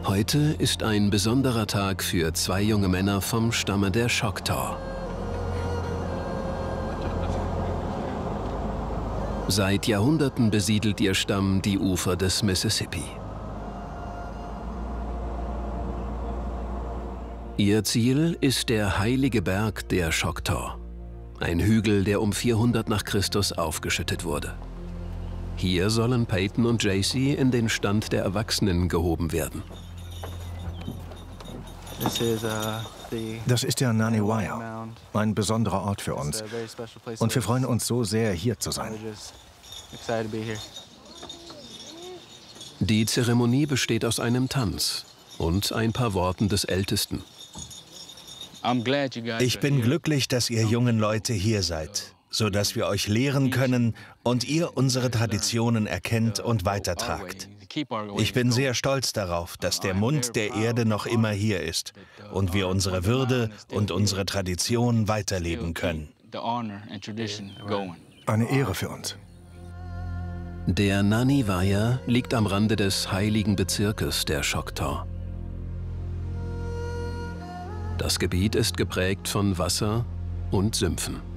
Heute ist ein besonderer Tag für zwei junge Männer vom Stamme der Choctaw. Seit Jahrhunderten besiedelt ihr Stamm die Ufer des Mississippi. Ihr Ziel ist der heilige Berg der Choctaw, ein Hügel, der um 400 nach Christus aufgeschüttet wurde. Hier sollen Peyton und JC in den Stand der Erwachsenen gehoben werden. Das ist der Nani Wire, ein besonderer Ort für uns. Und wir freuen uns so sehr, hier zu sein. Die Zeremonie besteht aus einem Tanz und ein paar Worten des Ältesten. Ich bin glücklich, dass ihr jungen Leute hier seid, sodass wir euch lehren können und ihr unsere Traditionen erkennt und weitertragt. Ich bin sehr stolz darauf, dass der Mund der Erde noch immer hier ist und wir unsere Würde und unsere Tradition weiterleben können. Eine Ehre für uns. Der Nani Wire liegt am Rande des heiligen Bezirkes der Choctaw. Das Gebiet ist geprägt von Wasser und Sümpfen.